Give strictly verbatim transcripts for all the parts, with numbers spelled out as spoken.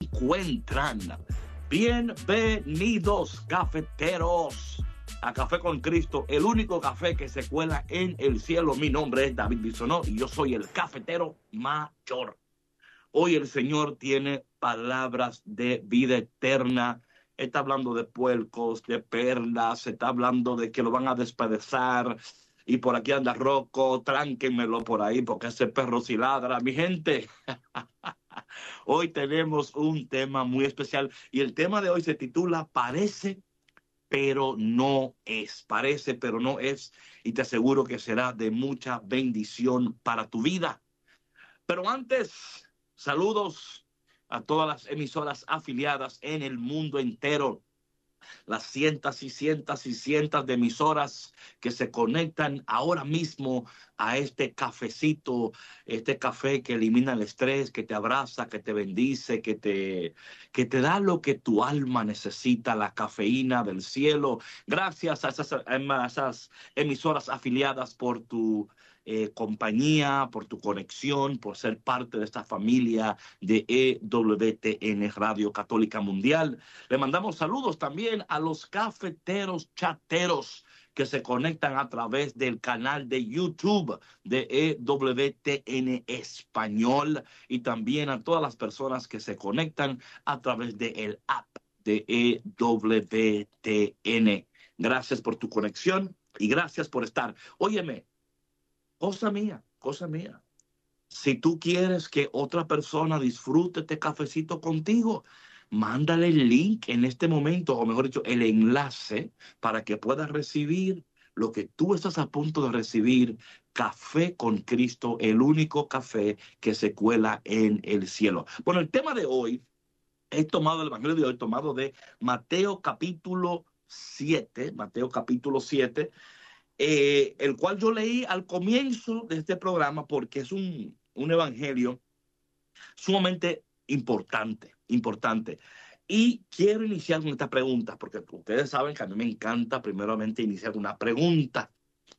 encuentran? Bienvenidos, cafeteros, a Café con Cristo, el único café que se cuela en el cielo. Mi nombre es David Bisonó y yo soy el cafetero mayor. Hoy el Señor tiene palabras de vida eterna. Está hablando de puercos, de perlas, está hablando de que lo van a despedazar. Y por aquí anda Rocco, tránquenmelo por ahí porque ese perro sí ladra. Mi gente, hoy tenemos un tema muy especial y el tema de hoy se titula Parece, pero no es. Parece, pero no es. Y te aseguro que será de mucha bendición para tu vida. Pero antes, saludos a todas las emisoras afiliadas en el mundo entero. Las cientos y cientos y cientos de emisoras que se conectan ahora mismo a este cafecito, este café que elimina el estrés, que te abraza, que te bendice, que te, que te da lo que tu alma necesita, la cafeína del cielo. Gracias a esas, a esas emisoras afiliadas por tu Eh, compañía, por tu conexión, por ser parte de esta familia de E W T N Radio Católica Mundial. Le mandamos saludos también a los cafeteros chateros que se conectan a través del canal de YouTube de E W T N Español y también a todas las personas que se conectan a través del app de E W T N. Gracias por tu conexión y gracias por estar. Óyeme, cosa mía, cosa mía. Si tú quieres que otra persona disfrute este cafecito contigo, mándale el link en este momento, o mejor dicho, el enlace para que puedas recibir lo que tú estás a punto de recibir. Café con Cristo, el único café que se cuela en el cielo. Bueno, el tema de hoy, he tomado el evangelio de hoy, tomado de Mateo capítulo siete, Mateo capítulo siete, eh, el cual yo leí al comienzo de este programa porque es un, un evangelio sumamente importante, importante. Y quiero iniciar con esta pregunta, porque ustedes saben que a mí me encanta primeramente iniciar una pregunta.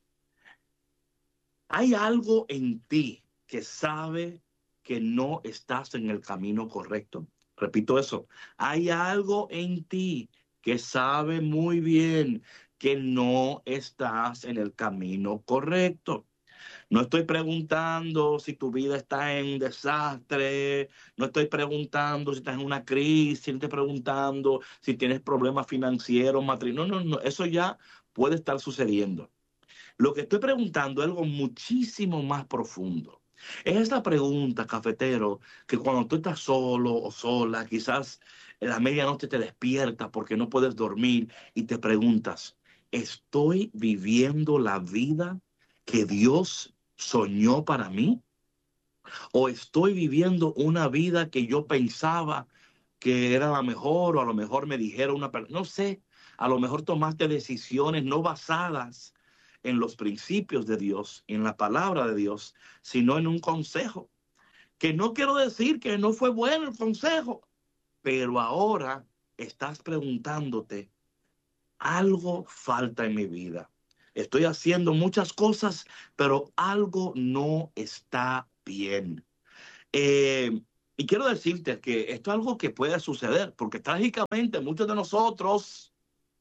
¿Hay algo en ti que sabe que no estás en el camino correcto? Repito eso. Hay algo en ti que sabe muy bien que no estás en el camino correcto. No estoy preguntando si tu vida está en desastre, no estoy preguntando si estás en una crisis, no estoy preguntando si tienes problemas financieros, matrimonios. No, no, no, eso ya puede estar sucediendo. Lo que estoy preguntando es algo muchísimo más profundo. Es esta pregunta, cafetero, que cuando tú estás solo o sola, quizás en la medianoche te despiertas porque no puedes dormir y te preguntas, ¿estoy viviendo la vida que Dios soñó para mí? ¿O estoy viviendo una vida que yo pensaba que era la mejor, o a lo mejor me dijeron una persona, no sé, a lo mejor tomaste decisiones no basadas en los principios de Dios, en la palabra de Dios, sino en un consejo? Que no quiero decir que no fue bueno el consejo, pero ahora estás preguntándote, algo falta en mi vida. Estoy haciendo muchas cosas, pero algo no está bien. Eh, y quiero decirte que esto es algo que puede suceder, porque trágicamente muchos de nosotros,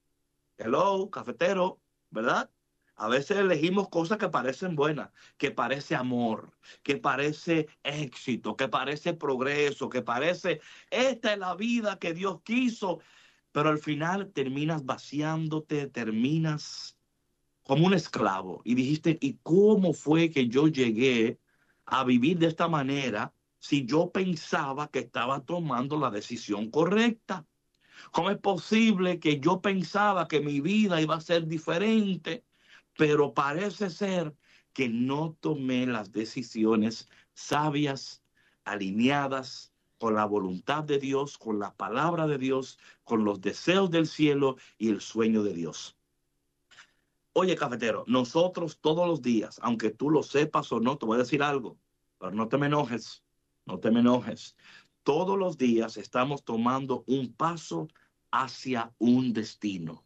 hello, cafetero, ¿verdad? A veces elegimos cosas que parecen buenas, que parece amor, que parece éxito, que parece progreso, que parece, esta es la vida que Dios quiso, pero al final terminas vaciándote, terminas como un esclavo. Y dijiste, ¿y cómo fue que yo llegué a vivir de esta manera si yo pensaba que estaba tomando la decisión correcta? ¿Cómo es posible que yo pensaba que mi vida iba a ser diferente, pero parece ser que no tomé las decisiones sabias, alineadas con la voluntad de Dios, con la palabra de Dios, con los deseos del cielo y el sueño de Dios? Oye, cafetero, nosotros todos los días, aunque tú lo sepas o no, te voy a decir algo, pero no te me enojes, no te me enojes. Todos los días estamos tomando un paso hacia un destino.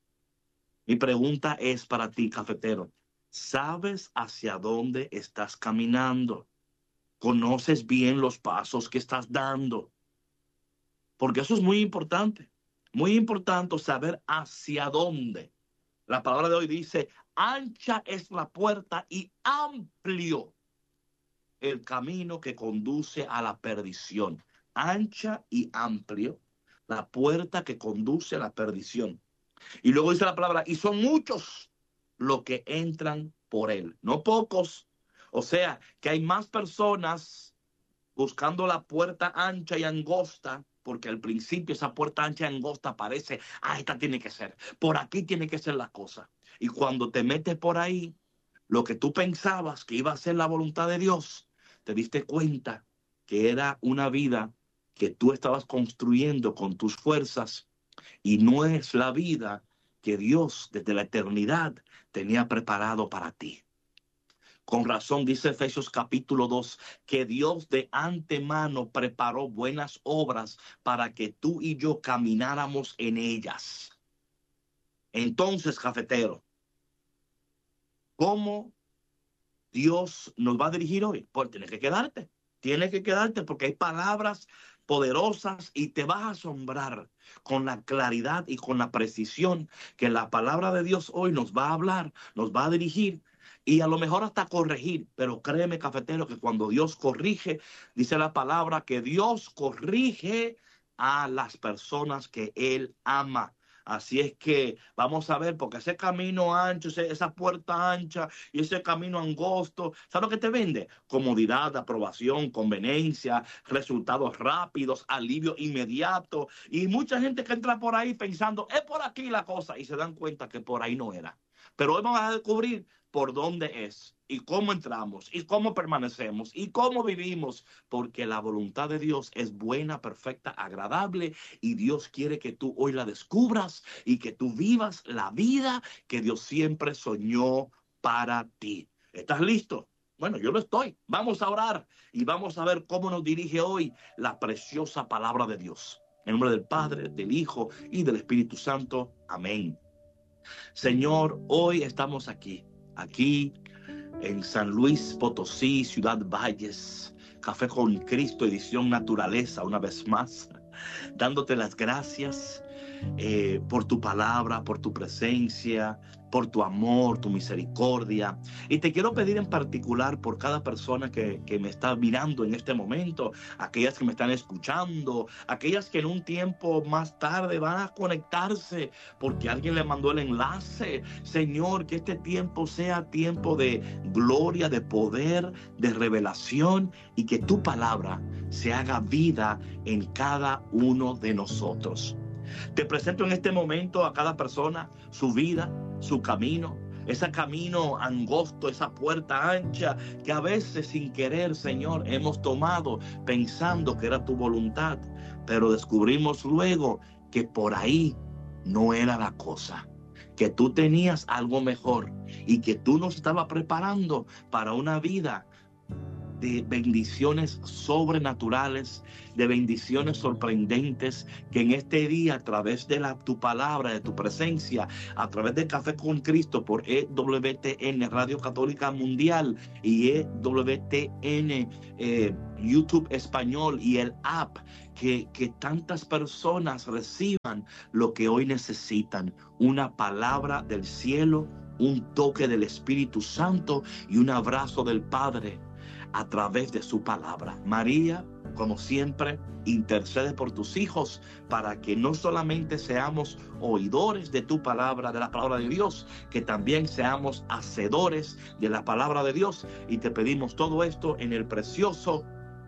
Mi pregunta es para ti, cafetero. ¿Sabes hacia dónde estás caminando? ¿Conoces bien los pasos que estás dando? Porque eso es muy importante. Muy importante saber hacia dónde. La palabra de hoy dice, ancha es la puerta y amplio el camino que conduce a la perdición. Ancha y amplio la puerta que conduce a la perdición. Y luego dice la palabra, y son muchos los que entran por él, no pocos. O sea, que hay más personas buscando la puerta ancha y angosta, porque al principio esa puerta ancha y angosta parece, ah, esta tiene que ser, por aquí tiene que ser la cosa. Y cuando te metes por ahí, lo que tú pensabas que iba a ser la voluntad de Dios, te diste cuenta que era una vida que tú estabas construyendo con tus fuerzas y no es la vida que Dios desde la eternidad tenía preparado para ti. Con razón dice Efesios capítulo dos, que Dios de antemano preparó buenas obras para que tú y yo camináramos en ellas. Entonces, cafetero, ¿cómo Dios nos va a dirigir hoy? Pues tienes que quedarte, tienes que quedarte porque hay palabras poderosas y te vas a asombrar con la claridad y con la precisión que la palabra de Dios hoy nos va a hablar, nos va a dirigir y a lo mejor hasta corregir. Pero créeme, cafetero, que cuando Dios corrige, dice la palabra que Dios corrige a las personas que Él ama. Así es que vamos a ver, porque ese camino ancho, esa puerta ancha y ese camino angosto, ¿sabes lo que te vende? Comodidad, aprobación, conveniencia, resultados rápidos, alivio inmediato. Y mucha gente que entra por ahí pensando, es por aquí la cosa, y se dan cuenta que por ahí no era. Pero hoy vamos a descubrir por dónde es y cómo entramos y cómo permanecemos y cómo vivimos, porque la voluntad de Dios es buena, perfecta, agradable y Dios quiere que tú hoy la descubras y que tú vivas la vida que Dios siempre soñó para ti. ¿Estás listo? Bueno, yo lo estoy. Vamos a orar y vamos a ver cómo nos dirige hoy la preciosa palabra de Dios. En nombre del Padre, del Hijo y del Espíritu Santo. Amén. Señor, hoy estamos aquí, aquí en San Luis Potosí, Ciudad Valles, Café con Cristo, edición Naturaleza, una vez más, dándote las gracias eh, por tu palabra, por tu presencia, por tu amor, tu misericordia. Y te quiero pedir en particular por cada persona que, que me está mirando en este momento, aquellas que me están escuchando, aquellas que en un tiempo más tarde van a conectarse porque alguien le mandó el enlace. Señor, que este tiempo sea tiempo de gloria, de poder, de revelación y que tu palabra se haga vida en cada uno de nosotros. Te presento en este momento a cada persona, su vida, su camino, ese camino angosto, esa puerta ancha que a veces sin querer, Señor, hemos tomado pensando que era tu voluntad, pero descubrimos luego que por ahí no era la cosa, que tú tenías algo mejor y que tú nos estabas preparando para una vida de bendiciones sobrenaturales, de bendiciones sorprendentes, que en este día a través de la, tu palabra, de tu presencia, a través de Café con Cristo por E W T N, Radio Católica Mundial y E W T N, eh, YouTube Español y el app, que, que tantas personas reciban lo que hoy necesitan, una palabra del cielo, un toque del Espíritu Santo y un abrazo del Padre a través de su palabra. María, como siempre, intercede por tus hijos para que no solamente seamos oidores de tu palabra, de la palabra de Dios, que también seamos hacedores de la palabra de Dios. Y te pedimos todo esto en el precioso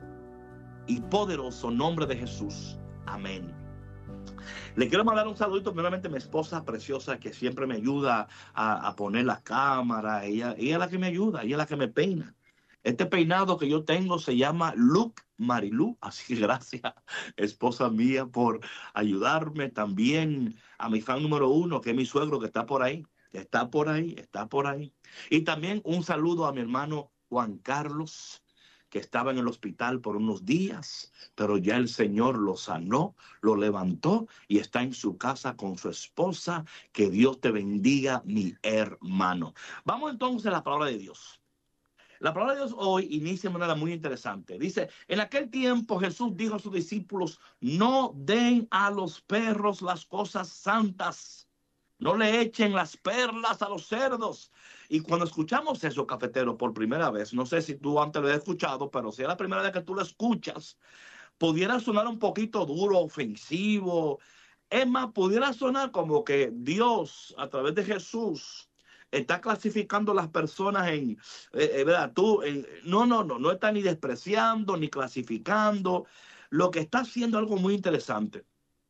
y poderoso nombre de Jesús. Amén. Le quiero mandar un saludito primeramente a mi esposa preciosa que siempre me ayuda a, a poner la cámara. Ella, ella es la que me ayuda, ella es la que me peina. Este peinado que yo tengo se llama Look Marilu, así que gracias, esposa mía, por ayudarme. También a mi fan número uno, que es mi suegro, que está por ahí, está por ahí, está por ahí. Y también un saludo a mi hermano Juan Carlos, que estaba en el hospital por unos días, pero ya el Señor lo sanó, lo levantó y está en su casa con su esposa. Que Dios te bendiga, mi hermano. Vamos entonces a la palabra de Dios. La palabra de Dios hoy inicia de manera muy interesante. Dice, en aquel tiempo Jesús dijo a sus discípulos, no den a los perros las cosas santas. No le echen las perlas a los cerdos. Y cuando escuchamos eso, cafetero, por primera vez, no sé si tú antes lo has escuchado, pero si es la primera vez que tú lo escuchas, pudiera sonar un poquito duro, ofensivo. Es más, pudiera sonar como que Dios, a través de Jesús, está clasificando a las personas en, eh, eh, ¿verdad? Tú, en, no, no, no, no está ni despreciando, ni clasificando. Lo que está haciendo algo muy interesante.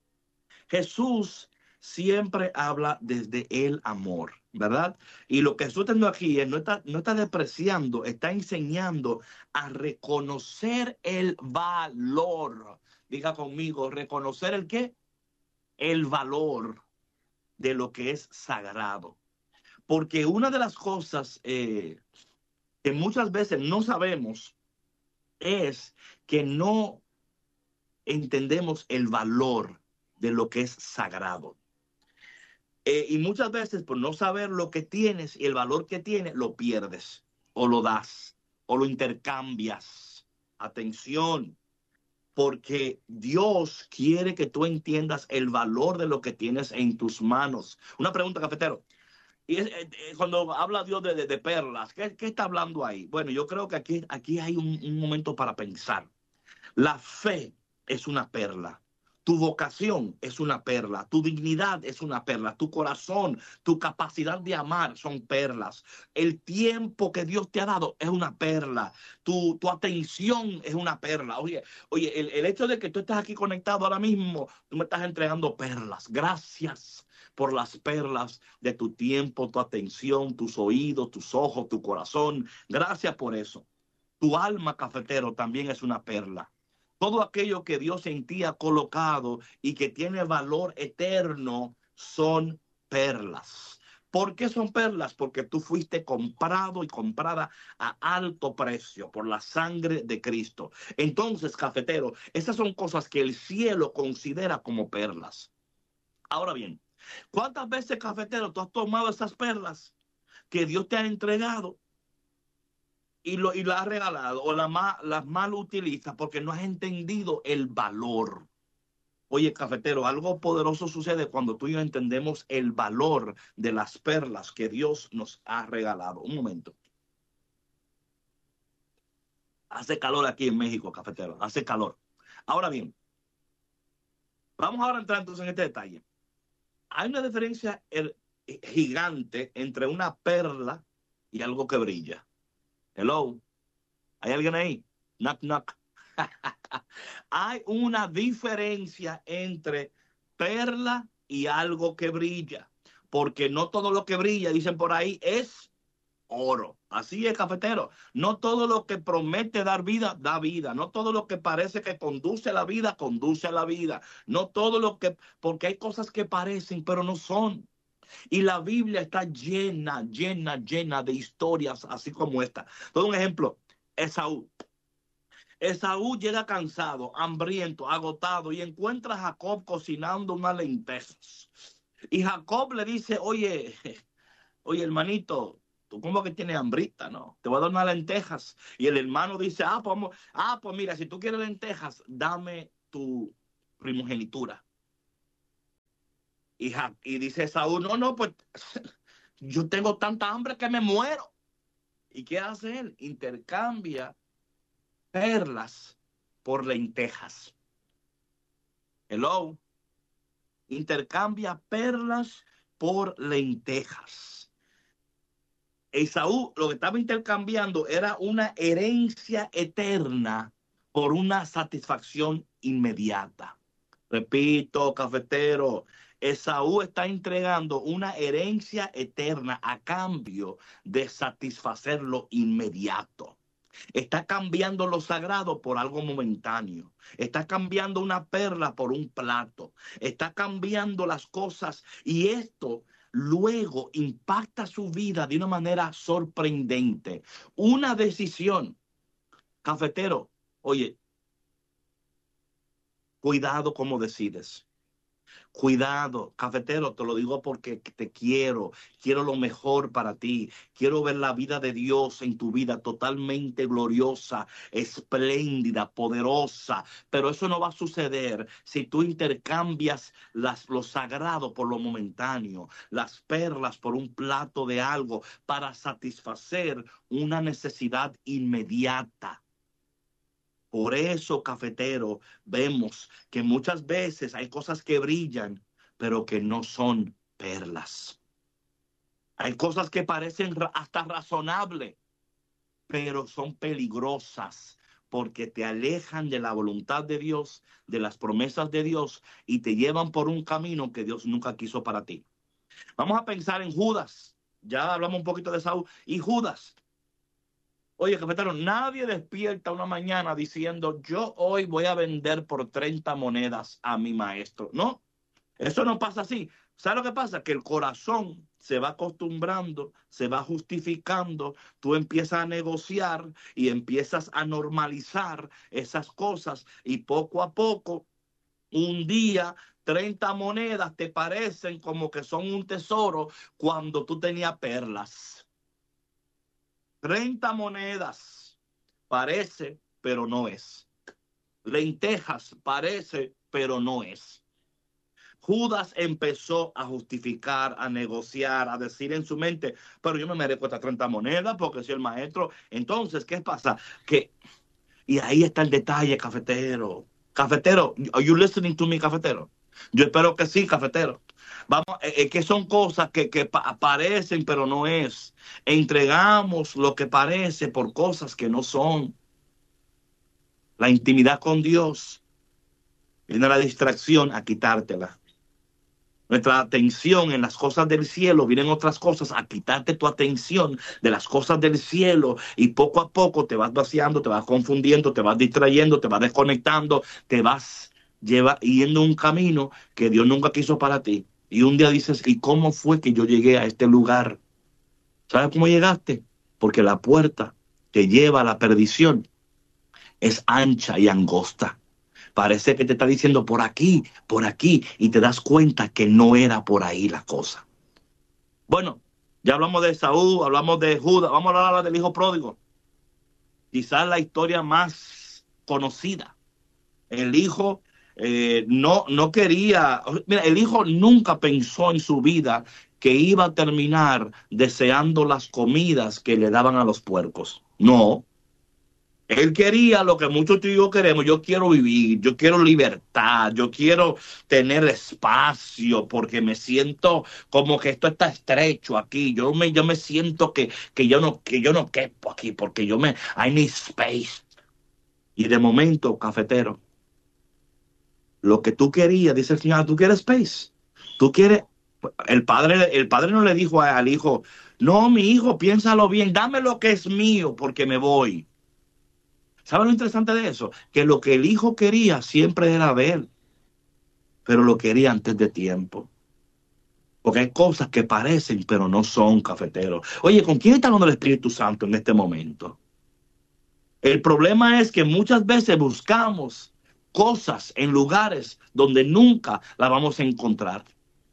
Jesús siempre habla desde el amor, ¿verdad? Y lo que Jesús está haciendo aquí es, no está, no está despreciando, está enseñando a reconocer el valor. Diga conmigo, reconocer el qué? El valor de lo que es sagrado. Porque una de las cosas eh, que muchas veces no sabemos es que no entendemos el valor de lo que es sagrado. Eh, y muchas veces por no saber lo que tienes y el valor que tienes, lo pierdes o lo das o lo intercambias. Atención, porque Dios quiere que tú entiendas el valor de lo que tienes en tus manos. Una pregunta, cafetero. Y es, eh, eh, cuando habla Dios de, de, de perlas, ¿qué, ¿qué está hablando ahí? Bueno, yo creo que aquí, aquí hay un, un momento para pensar. La fe es una perla. Tu vocación es una perla. Tu dignidad es una perla. Tu corazón, tu capacidad de amar son perlas. El tiempo que Dios te ha dado es una perla. Tu, tu atención es una perla. Oye, oye el, el hecho de que tú estás aquí conectado ahora mismo, tú me estás entregando perlas. Gracias por las perlas de tu tiempo, tu atención, tus oídos, tus ojos, tu corazón. Gracias por eso. Tu alma, cafetero, también es una perla. Todo aquello que Dios en ti ha colocado y que tiene valor eterno son perlas. ¿Por qué son perlas? Porque tú fuiste comprado y comprada a alto precio por la sangre de Cristo. Entonces, cafetero, esas son cosas que el cielo considera como perlas. Ahora bien, ¿cuántas veces, cafetero, tú has tomado esas perlas que Dios te ha entregado y, lo, y la has regalado o la ma, las mal utilizas porque no has entendido el valor? Oye, cafetero, algo poderoso sucede cuando tú y yo entendemos el valor de las perlas que Dios nos ha regalado. Un momento. Hace calor aquí en México, cafetero. Hace calor. Ahora bien, vamos ahora a entrar entonces en este detalle. Hay una diferencia el, gigante entre una perla y algo que brilla. Hello. ¿Hay alguien ahí? Knock, knock. Hay una diferencia entre perla y algo que brilla, porque no todo lo que brilla, dicen por ahí, es oro. Así es, cafetero. No todo lo que promete dar vida, da vida. No todo lo que parece que conduce a la vida, conduce a la vida. No todo lo que, porque hay cosas que parecen, pero no son. Y la Biblia está llena, llena, llena de historias así como esta. Todo un ejemplo, Esaú. Esaú llega cansado, hambriento, agotado y encuentra a Jacob cocinando unas lentejas. Y Jacob le dice, oye, oye, hermanito, tú como que tienes hambrita, ¿no? Te voy a dar unas lentejas. Y el hermano dice, ah, pues, vamos, ah, pues mira, si tú quieres lentejas, dame tu primogenitura. Y, Ja- y dice Esaú, no, no, pues yo tengo tanta hambre que me muero. ¿Y qué hace él? Intercambia perlas por lentejas. Hello. Intercambia perlas por lentejas. Esaú lo que estaba intercambiando era una herencia eterna por una satisfacción inmediata. Repito, cafetero, Esaú está entregando una herencia eterna a cambio de satisfacer lo inmediato. Está cambiando lo sagrado por algo momentáneo. Está cambiando una perla por un plato. Está cambiando las cosas y esto luego impacta su vida de una manera sorprendente. Una decisión, cafetero, oye, cuidado cómo decides. Cuidado, cafetero, te lo digo porque te quiero, quiero lo mejor para ti, quiero ver la vida de Dios en tu vida totalmente gloriosa, espléndida, poderosa, pero eso no va a suceder si tú intercambias las, lo sagrado por lo momentáneo, las perlas por un plato de algo para satisfacer una necesidad inmediata. Por eso, cafetero, vemos que muchas veces hay cosas que brillan, pero que no son perlas. Hay cosas que parecen ra- hasta razonables, pero son peligrosas porque te alejan de la voluntad de Dios, de las promesas de Dios y te llevan por un camino que Dios nunca quiso para ti. Vamos a pensar en Judas. Ya hablamos un poquito de Saúl y Judas. Oye, cafetero, nadie despierta una mañana diciendo, yo hoy voy a vender por treinta monedas a mi maestro. No, eso no pasa así. ¿Sabes lo que pasa? Que el corazón se va acostumbrando, se va justificando, tú empiezas a negociar y empiezas a normalizar esas cosas y poco a poco, un día, treinta monedas te parecen como que son un tesoro cuando tú tenías perlas. treinta monedas parece, pero no es. Lentejas parece, pero no es. Judas empezó a justificar, a negociar, a decir en su mente, pero yo me merezco estas treinta monedas porque soy el maestro. Entonces, ¿qué pasa? Que, y ahí está el detalle, cafetero. Cafetero, are you listening to me, cafetero? Yo espero que sí, cafetero. Vamos, es eh, eh, que son cosas que, que pa parecen, pero no es. Entregamos lo que parece por cosas que no son. La intimidad con Dios viene la distracción a quitártela. Nuestra atención en las cosas del cielo, vienen otras cosas a quitarte tu atención de las cosas del cielo y poco a poco te vas vaciando, te vas confundiendo, te vas distrayendo, te vas desconectando, te vas lleva, yendo un camino que Dios nunca quiso para ti. Y un día dices, ¿y cómo fue que yo llegué a este lugar? ¿Sabes cómo llegaste? Porque la puerta que lleva a la perdición es ancha y angosta. Parece que te está diciendo por aquí, por aquí, y te das cuenta que no era por ahí la cosa. Bueno, ya hablamos de Saúl, hablamos de Judas, vamos a hablar del hijo pródigo. Quizás la historia más conocida. El hijo eh, no, no quería, mira, el hijo nunca pensó en su vida que iba a terminar deseando las comidas que le daban a los puercos. No. Él quería lo que muchos tú y yo queremos. Yo quiero vivir, yo quiero libertad, yo quiero tener espacio porque me siento como que esto está estrecho aquí. Yo me, yo me siento que, que, yo no, que yo no quepo aquí porque yo me, I need space. Y de momento, cafetero, lo que tú querías, dice el Señor, tú quieres space. Tú quieres, el padre, el padre no le dijo al hijo, no, mi hijo, piénsalo bien, dame lo que es mío porque me voy. ¿Saben lo interesante de eso? Que lo que el hijo quería siempre era ver, pero lo quería antes de tiempo. Porque hay cosas que parecen, pero no son, cafeteros. Oye, ¿con quién está hablando el Espíritu Santo en este momento? El problema es que muchas veces buscamos cosas en lugares donde nunca la vamos a encontrar.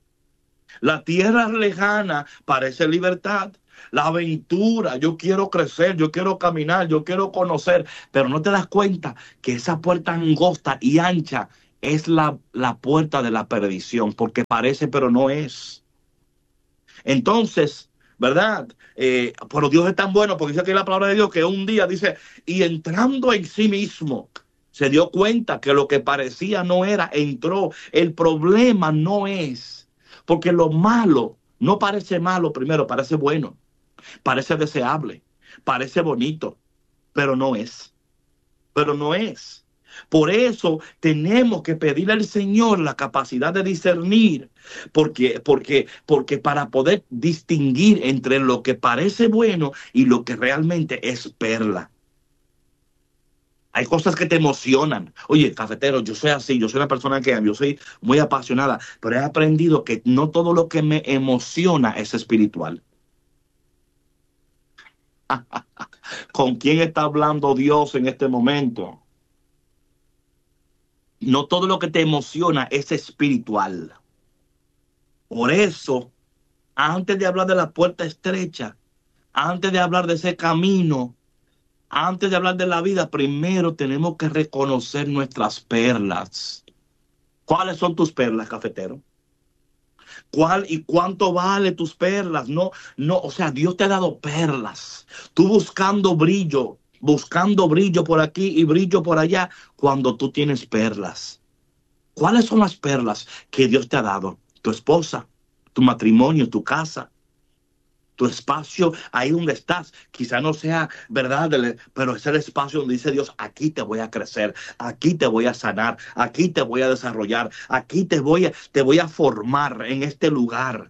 La tierra lejana parece libertad. La aventura, yo quiero crecer, yo quiero caminar, yo quiero conocer, pero no te das cuenta que esa puerta angosta y ancha es la, la puerta de la perdición, porque parece, pero no es. Entonces, ¿verdad? Eh, pero Dios es tan bueno, porque dice aquí la palabra de Dios que un día dice, y entrando en sí mismo, se dio cuenta que lo que parecía no era, entró. El problema no es, porque lo malo no parece malo primero, parece bueno. Parece deseable, parece bonito, pero no es. Pero no es. Por eso tenemos que pedirle al Señor la capacidad de discernir, porque, porque, porque para poder distinguir entre lo que parece bueno y lo que realmente es perla. Hay cosas que te emocionan. Oye, cafetero, yo soy así, yo soy una persona que yo soy muy apasionada, pero he aprendido que no todo lo que me emociona es espiritual. ¿Con quién está hablando Dios en este momento? No todo lo que te emociona es espiritual. Por eso, antes de hablar de la puerta estrecha, antes de hablar de ese camino, antes de hablar de la vida, primero tenemos que reconocer nuestras perlas. ¿Cuáles son tus perlas, cafetero? ¿Cuál y cuánto vale tus perlas? No, no, o sea, Dios te ha dado perlas. Tú buscando brillo, buscando brillo por aquí y brillo por allá, cuando tú tienes perlas. ¿Cuáles son las perlas que Dios te ha dado? Tu esposa, tu matrimonio, tu casa, tu espacio ahí donde estás. Quizá no sea verdad, pero es el espacio donde dice Dios, aquí te voy a crecer, aquí te voy a sanar, aquí te voy a desarrollar, aquí te voy a, te voy a formar en este lugar.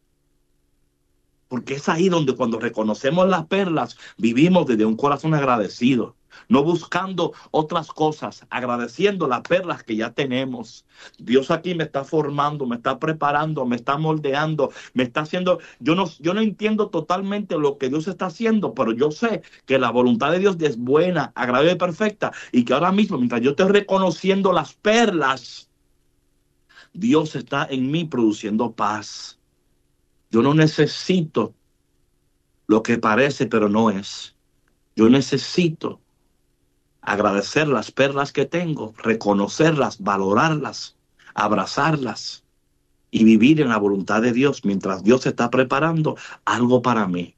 Porque es ahí donde cuando reconocemos las perlas, vivimos desde un corazón agradecido. No buscando otras cosas, agradeciendo las perlas que ya tenemos. Dios aquí me está formando, me está preparando, me está moldeando, me está haciendo. Yo no, yo no entiendo totalmente lo que Dios está haciendo, pero yo sé que la voluntad de Dios es buena, agradable y perfecta. Y que ahora mismo, mientras yo estoy reconociendo las perlas, Dios está en mí produciendo paz. Yo no necesito lo que parece, pero no es. Yo necesito agradecer las perlas que tengo, reconocerlas, valorarlas, abrazarlas y vivir en la voluntad de Dios mientras Dios está preparando algo para mí.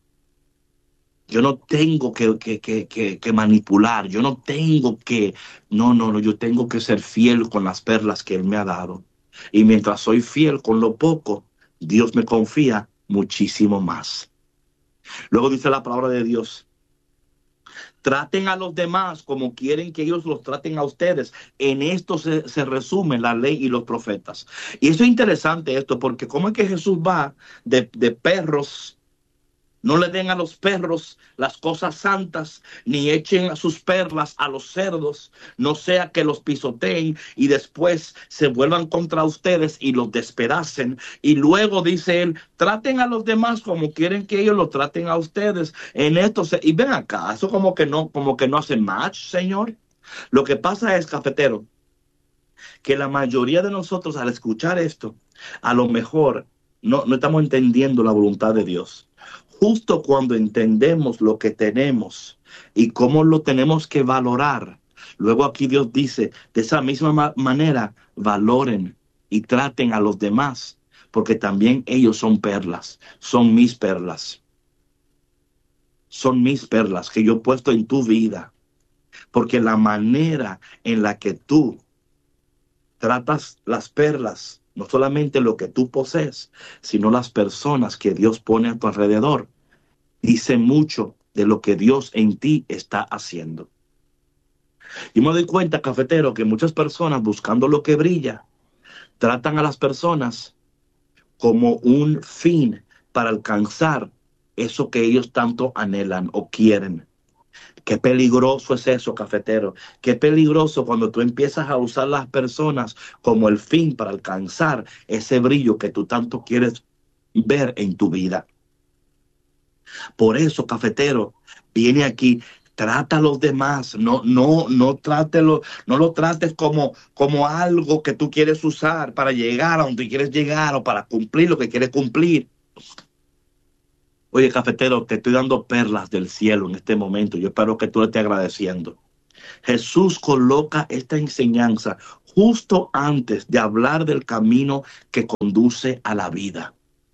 Yo no tengo que, que, que, que, que manipular, yo no tengo que, no, no, no, yo tengo que ser fiel con las perlas que Él me ha dado. Y mientras soy fiel con lo poco, Dios me confía muchísimo más. Luego dice la palabra de Dios, traten a los demás como quieren que ellos los traten a ustedes. En esto se, se resume la ley y los profetas. Y eso es interesante esto, porque ¿cómo es que Jesús va de, de perros? No le den a los perros las cosas santas, ni echen sus perlas a los cerdos, no sea que los pisoteen y después se vuelvan contra ustedes y los despedacen. Y luego dice él, traten a los demás como quieren que ellos los traten a ustedes. En esto se, y ven acá, eso como que no, como que no hace match, Señor. Lo que pasa es, cafetero, que la mayoría de nosotros al escuchar esto, a lo mejor no, no estamos entendiendo la voluntad de Dios. Justo cuando entendemos lo que tenemos y cómo lo tenemos que valorar, luego aquí Dios dice, de esa misma ma- manera, valoren y traten a los demás, porque también ellos son perlas, son mis perlas. Son mis perlas que yo he puesto en tu vida, porque la manera en la que tú tratas las perlas, no solamente lo que tú posees, sino las personas que Dios pone a tu alrededor, dice mucho de lo que Dios en ti está haciendo. Y me doy cuenta, cafetero, que muchas personas buscando lo que brilla, tratan a las personas como un fin para alcanzar eso que ellos tanto anhelan o quieren. Qué peligroso es eso, cafetero. Qué peligroso cuando tú empiezas a usar las personas como el fin para alcanzar ese brillo que tú tanto quieres ver en tu vida. Por eso, cafetero, viene aquí, trata a los demás, no, no, no trátelo, no lo trates como, como algo que tú quieres usar para llegar a donde quieres llegar o para cumplir lo que quieres cumplir. Oye, cafetero, te estoy dando perlas del cielo en este momento. Yo espero que tú le estés agradeciendo. Jesús coloca esta enseñanza justo antes de hablar del camino que conduce a la vida.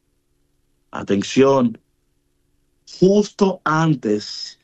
Atención, justo antes.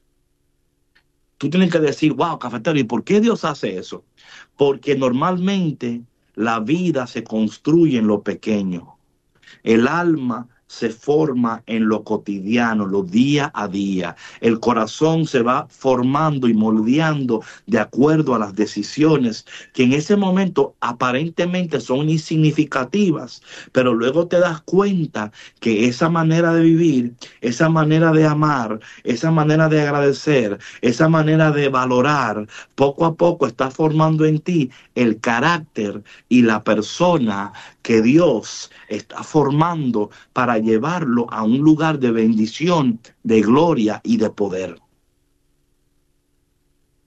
Tú tienes que decir, wow, cafetero, ¿y por qué Dios hace eso? Porque normalmente la vida se construye en lo pequeño. El alma se forma en lo cotidiano, lo día a día. El corazón se va formando y moldeando de acuerdo a las decisiones que en ese momento aparentemente son insignificativas, pero luego te das cuenta que esa manera de vivir, esa manera de amar, esa manera de agradecer, esa manera de valorar, poco a poco está formando en ti el carácter y la persona que Dios está formando para llevarlo a un lugar de bendición, de gloria y de poder.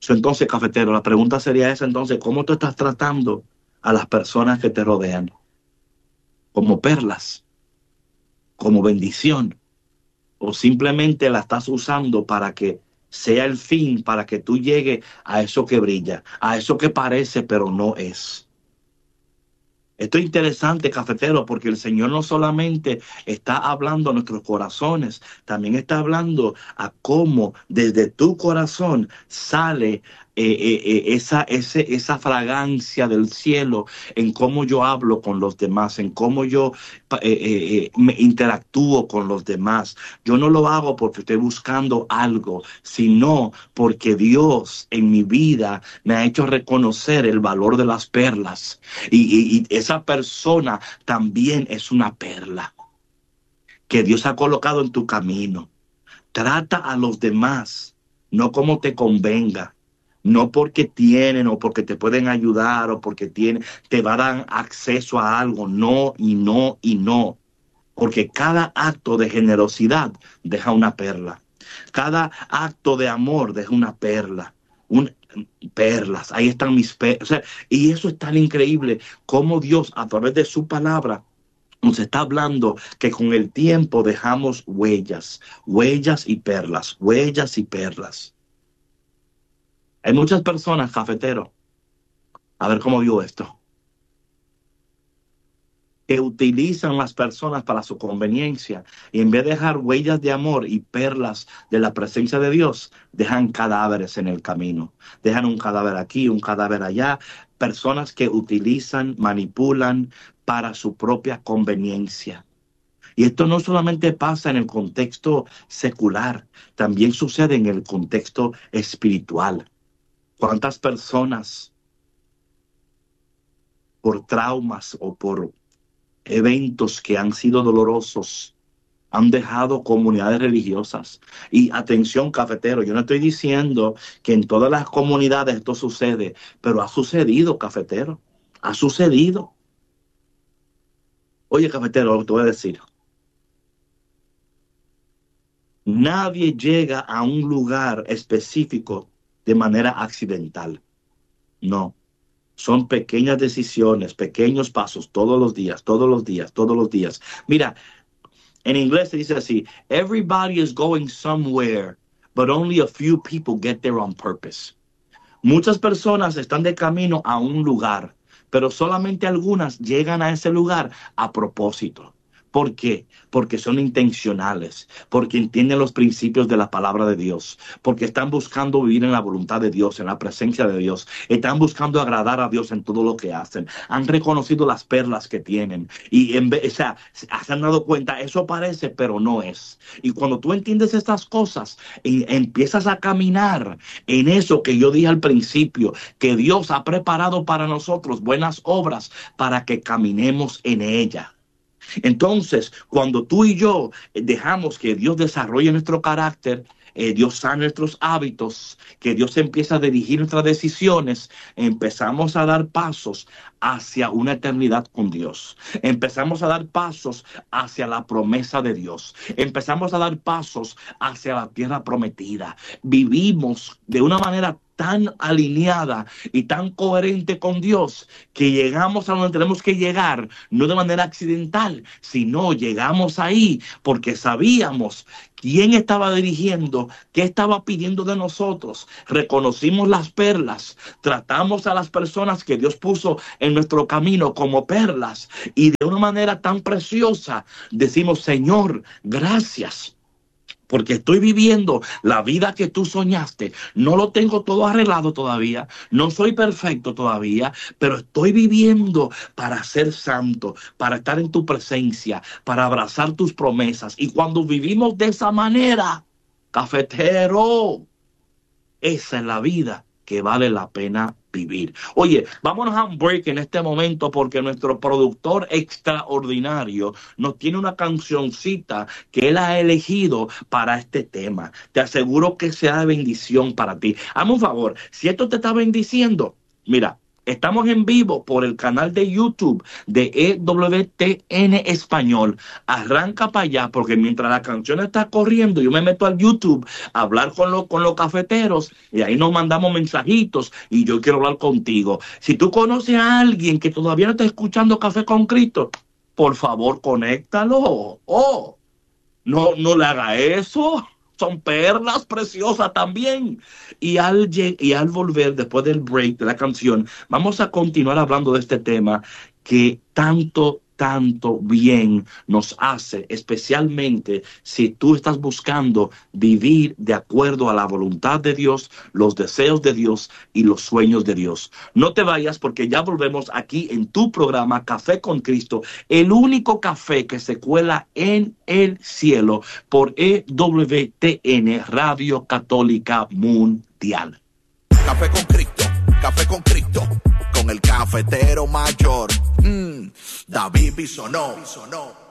So, entonces, cafetero, la pregunta sería esa entonces, ¿cómo tú estás tratando a las personas que te rodean? ¿Como perlas? ¿Como bendición? ¿O simplemente la estás usando para que sea el fin, para que tú llegues a eso que brilla, a eso que parece pero no es? Esto es interesante, cafetero, porque el Señor no solamente está hablando a nuestros corazones, también está hablando a cómo desde tu corazón sale eh, eh, eh, esa, ese, esa fragancia del cielo en cómo yo hablo con los demás, en cómo yo eh, eh, eh, me interactúo con los demás. Yo no lo hago porque estoy buscando algo, sino porque Dios en mi vida me ha hecho reconocer el valor de las perlas. Y, y, y esa persona también es una perla que Dios ha colocado en tu camino. Trata a los demás, no como te convenga, no porque tienen o porque te pueden ayudar o porque tienen, te va a dar acceso a algo. No y no y no. Porque cada acto de generosidad deja una perla. Cada acto de amor deja una perla. Un, perlas, ahí están mis perlas. O sea, y eso es tan increíble como Dios a través de su palabra nos está hablando que con el tiempo dejamos huellas, huellas y perlas, huellas y perlas. Hay muchas personas, cafetero, a ver cómo vio esto, que utilizan las personas para su conveniencia y en vez de dejar huellas de amor y perlas de la presencia de Dios, dejan cadáveres en el camino. Dejan un cadáver aquí, un cadáver allá. Personas que utilizan, manipulan para su propia conveniencia. Y esto no solamente pasa en el contexto secular, también sucede en el contexto espiritual. ¿Cuántas personas por traumas o por eventos que han sido dolorosos han dejado comunidades religiosas? Y atención, cafetero, yo no estoy diciendo que en todas las comunidades esto sucede, pero ha sucedido, cafetero, ha sucedido. Oye, cafetero, lo que te voy a decir. Nadie llega a un lugar específico de manera accidental. No. Son pequeñas decisiones, pequeños pasos todos los días, todos los días, todos los días. Mira, en inglés se dice así: everybody is going somewhere, but only a few people get there on purpose. Muchas personas están de camino a un lugar, pero solamente algunas llegan a ese lugar a propósito. ¿Por qué? Porque son intencionales, porque entienden los principios de la palabra de Dios, porque están buscando vivir en la voluntad de Dios, en la presencia de Dios, están buscando agradar a Dios en todo lo que hacen, han reconocido las perlas que tienen y en vez, o sea, se han dado cuenta, eso parece, pero no es. Y cuando tú entiendes estas cosas y empiezas a caminar en eso que yo dije al principio, que Dios ha preparado para nosotros buenas obras para que caminemos en ella. Entonces, cuando tú y yo dejamos que Dios desarrolle nuestro carácter, eh, Dios sana nuestros hábitos, que Dios empieza a dirigir nuestras decisiones, empezamos a dar pasos hacia una eternidad con Dios. Empezamos a dar pasos hacia la promesa de Dios. Empezamos a dar pasos hacia la tierra prometida. Vivimos de una manera tan alineada y tan coherente con Dios que llegamos a donde tenemos que llegar, no de manera accidental, sino llegamos ahí porque sabíamos quién estaba dirigiendo, qué estaba pidiendo de nosotros. Reconocimos las perlas, tratamos a las personas que Dios puso en nuestro camino como perlas y de una manera tan preciosa decimos: Señor, gracias, porque estoy viviendo la vida que tú soñaste. No lo tengo todo arreglado todavía, no soy perfecto todavía, pero estoy viviendo para ser santo, para estar en tu presencia, para abrazar tus promesas. Y cuando vivimos de esa manera, cafetero, esa es la vida que vale la pena vivir. Oye, vámonos a un break en este momento porque nuestro productor extraordinario nos tiene una cancioncita que él ha elegido para este tema. Te aseguro que sea de bendición para ti. Hazme un favor, si esto te está bendiciendo, mira, Estamos en vivo por el canal de YouTube de E W T N Español. Arranca para allá, porque mientras la canción está corriendo, yo me meto al YouTube a hablar con, lo, con los cafeteros y ahí nos mandamos mensajitos y yo quiero hablar contigo. Si tú conoces a alguien que todavía no está escuchando Café con Cristo, por favor, conéctalo. Oh, no, no le haga eso. Son perlas preciosas también. Y al, y al volver, después del break de la canción, vamos a continuar hablando de este tema que tanto, tanto bien nos hace, especialmente si tú estás buscando vivir de acuerdo a la voluntad de Dios, los deseos de Dios y los sueños de Dios. No te vayas, porque ya volvemos aquí en tu programa Café con Cristo, el único café que se cuela en el cielo por E W T N Radio Católica Mundial. Café con Cristo, Café con Cristo, con el cafetero mayor, mm, David Bisonó.